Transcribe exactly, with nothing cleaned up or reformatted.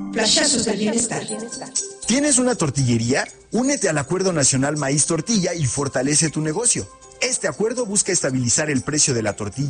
Flashazos del bienestar. ¿Tienes una tortillería? Únete al Acuerdo Nacional Maíz Tortilla y fortalece tu negocio. Este acuerdo busca estabilizar el precio de la tortilla